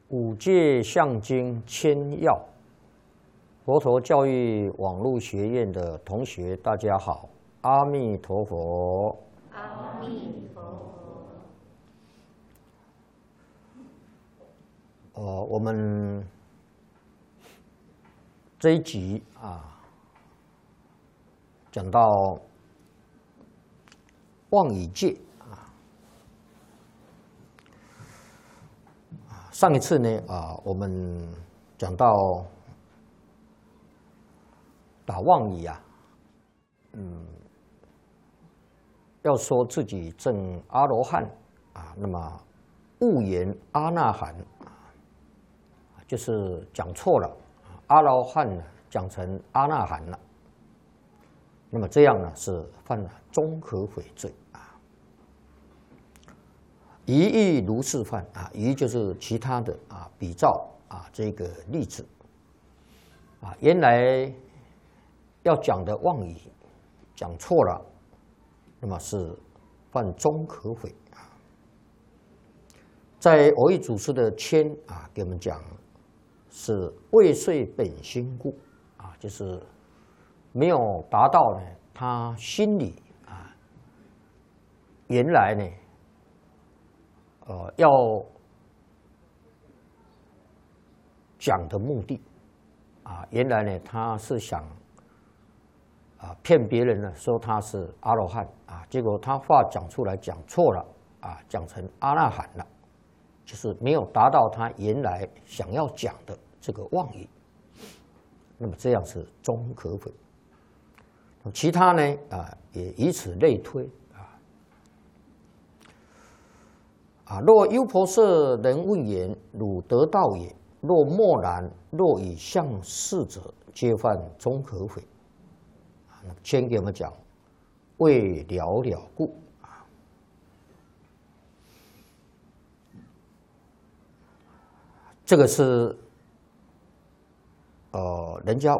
五戒相经千要，佛陀教育网络学院的同学，大家好，阿弥陀佛。 阿弥陀佛。 我们这一集讲到妄语戒上一次呢我们讲到打妄语要说自己证阿罗汉那么误言阿那含就是讲错了，阿罗汉呢讲成阿那含了，那么这样呢是犯了综合悔罪一亦如是犯一就是其他的比照这个例子原来要讲的妄语讲错了，那么是犯综合悔在蕅益祖师的谦给我们讲是未遂本心故就是没有达到呢他心里原来呢要讲的目的原来呢他是想骗别人呢说他是阿罗汉结果他话讲出来讲错了讲成阿那含了，就是没有达到他原来想要讲的这个妄语，那么这样是综合悔。其他呢也以此类推若优婆塞能问言，汝得道也；若默然，若以相事者，皆犯综合悔。先给我们讲未了了故这个是人家